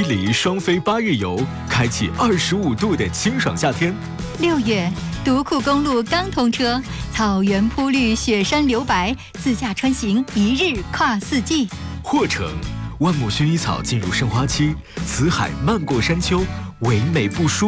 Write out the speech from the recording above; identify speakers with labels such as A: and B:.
A: 伊犁双飞8日游，开启25度的清爽夏天。
B: 6月，独库公路刚通车，草原铺绿，雪山留白，自驾穿行1日跨4季。
A: 或城，万亩薰衣草进入盛花期，辞海漫过山丘，唯美不输。